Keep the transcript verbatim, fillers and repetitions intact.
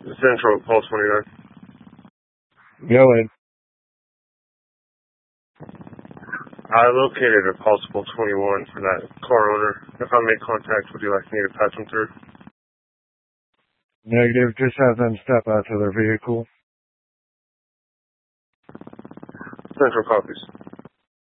Central, Pulse twenty-nine. Go ahead. I located a Pulse twenty-one for that car owner. If I make contact, would you like me to patch them through? Negative. Just have them step out to their vehicle. Central copies.